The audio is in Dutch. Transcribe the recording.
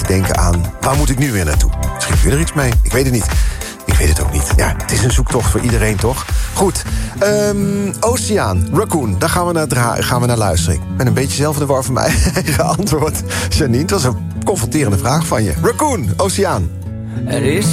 te denken aan... waar moet ik nu weer naartoe? Misschien kun je er iets mee. Ik weet het niet. Ik weet het ook niet. Ja, het is een zoektocht voor iedereen, toch? Goed. Oceaan, Raccoon, daar gaan we naar luisteren. Ik ben een beetje zelf in de war van mijn eigen antwoord. Janine, het was een confronterende vraag van je. Raccoon, Oceaan. Er is